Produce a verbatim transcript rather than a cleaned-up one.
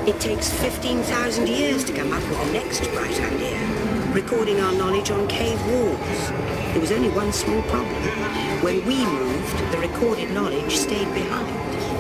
It takes fifteen thousand years to come up with the next bright idea, recording our knowledge on cave walls. There was only one small problem. When we moved, the recorded knowledge stayed behind.